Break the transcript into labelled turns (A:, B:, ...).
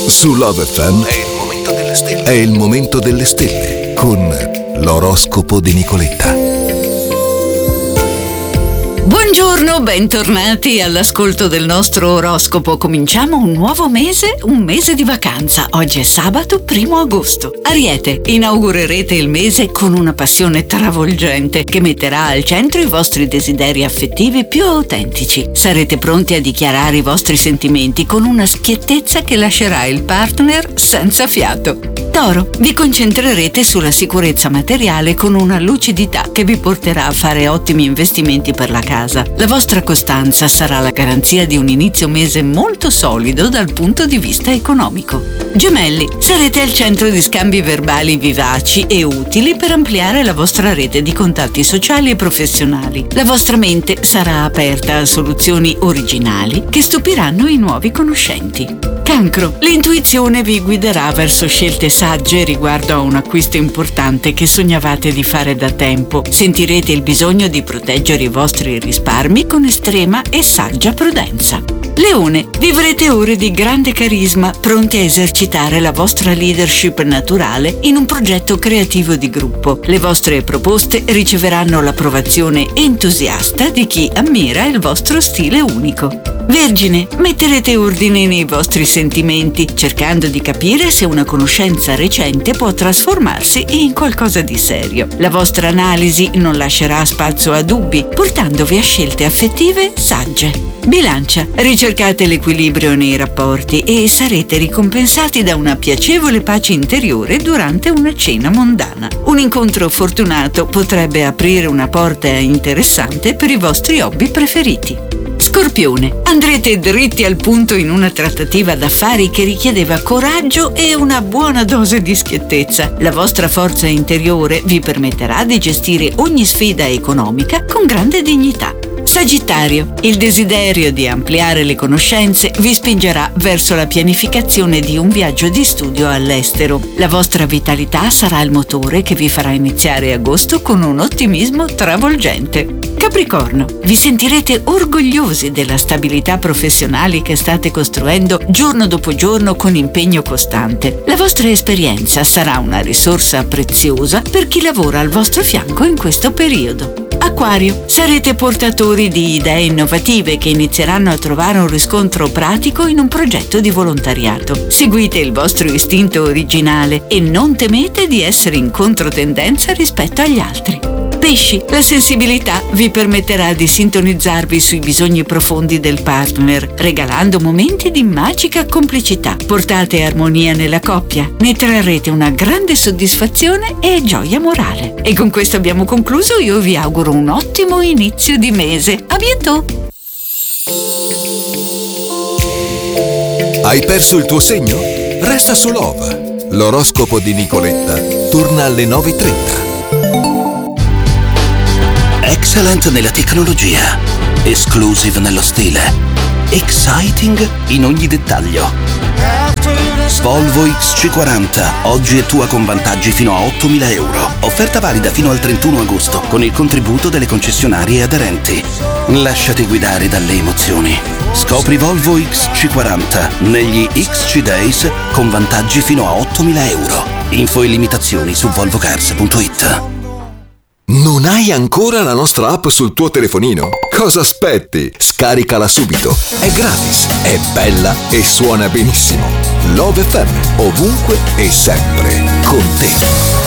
A: Su Love FM è il momento delle stelle con l'oroscopo di Nicoletta.
B: Buongiorno, bentornati all'ascolto del nostro oroscopo. Cominciamo un nuovo mese, un mese di vacanza. Oggi è sabato 1 agosto. Ariete, inaugurerete il mese con una passione travolgente che metterà al centro i vostri desideri affettivi più autentici. Sarete pronti a dichiarare i vostri sentimenti con una schiettezza che lascerà il partner senza fiato. Toro, vi concentrerete sulla sicurezza materiale con una lucidità che vi porterà a fare ottimi investimenti per la casa. La vostra costanza sarà la garanzia di un inizio mese molto solido dal punto di vista economico. Gemelli, sarete al centro di scambi verbali vivaci e utili per ampliare la vostra rete di contatti sociali e professionali. La vostra mente sarà aperta a soluzioni originali che stupiranno i nuovi conoscenti. Cancro, l'intuizione vi guiderà verso scelte sagge riguardo a un acquisto importante che sognavate di fare da tempo. Sentirete il bisogno di proteggere i vostri risparmi con estrema e saggia prudenza. Leone, vivrete ore di grande carisma, pronti a esercitare la vostra leadership naturale in un progetto creativo di gruppo. Le vostre proposte riceveranno l'approvazione entusiasta di chi ammira il vostro stile unico. Vergine, metterete ordine nei vostri sentimenti, cercando di capire se una conoscenza recente può trasformarsi in qualcosa di serio. La vostra analisi non lascerà spazio a dubbi, portandovi a scelte affettive sagge. Bilancia, ricercate l'equilibrio nei rapporti e sarete ricompensati da una piacevole pace interiore durante una cena mondana. Un incontro fortunato potrebbe aprire una porta interessante per i vostri hobby preferiti. Scorpione, andrete dritti al punto in una trattativa d'affari che richiedeva coraggio e una buona dose di schiettezza. La vostra forza interiore vi permetterà di gestire ogni sfida economica con grande dignità. Sagittario, il desiderio di ampliare le conoscenze vi spingerà verso la pianificazione di un viaggio di studio all'estero. La vostra vitalità sarà il motore che vi farà iniziare agosto con un ottimismo travolgente. Capricorno, vi sentirete orgogliosi della stabilità professionale che state costruendo giorno dopo giorno con impegno costante. La vostra esperienza sarà una risorsa preziosa per chi lavora al vostro fianco in questo periodo. Acquario, sarete portatori di idee innovative che inizieranno a trovare un riscontro pratico in un progetto di volontariato. Seguite il vostro istinto originale e non temete di essere in controtendenza rispetto agli altri. Pesci, la sensibilità vi permetterà di sintonizzarvi sui bisogni profondi del partner, regalando momenti di magica complicità. Portate armonia nella coppia, ne trarrete una grande soddisfazione e gioia morale. E con questo abbiamo concluso, io vi auguro un ottimo inizio di mese. A bientôt!
A: Hai perso il tuo segno? Resta su Love. L'oroscopo di Nicoletta torna alle 9:30.
C: Excellent nella tecnologia, exclusive nello stile, exciting in ogni dettaglio. Volvo XC40, oggi è tua con vantaggi fino a 8.000 euro. Offerta valida fino al 31 agosto con il contributo delle concessionarie aderenti. Lasciati guidare dalle emozioni. Scopri Volvo XC40 negli XC Days con vantaggi fino a 8.000 euro. Info e limitazioni su volvocars.it.
A: Non hai ancora la nostra app sul tuo telefonino? Cosa aspetti? Scaricala subito. È gratis, è bella e suona benissimo. Love FM, ovunque e sempre con te.